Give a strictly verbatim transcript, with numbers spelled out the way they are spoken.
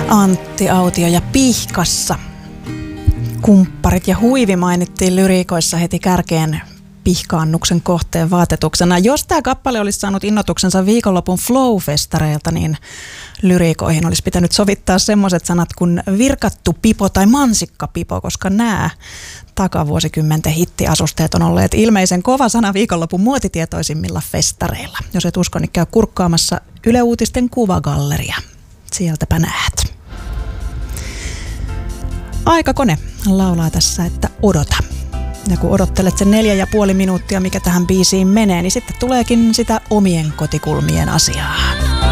Antti Autio ja Pihkassa. Kumpparit ja huivi mainittiin lyriikoissa heti kärkeen pihkaannuksen kohteen vaatetuksena. Jos tämä kappale olisi saanut innotuksensa viikonlopun Flow-festareilta, niin lyriikoihin olisi pitänyt sovittaa semmoiset sanat kuin virkattu pipo tai mansikkapipo, koska nämä takavuosikymmenten hittiasusteet on olleet ilmeisen kova sana viikonlopun muotitietoisimmilla festareilla. Jos et usko, niin käy kurkkaamassa Yle Uutisten kuvagalleria. Sieltäpä näet. Aikakone laulaa tässä, että odota. Ja kun odottelet sen neljä ja puoli minuuttia, mikä tähän biisiin menee, niin sitten tuleekin sitä omien kotikulmien asiaa.